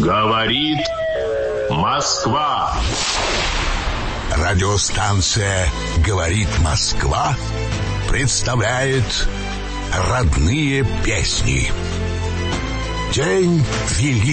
Говорит Москва. Радиостанция «Говорит Москва» представляет родные песни. День великий.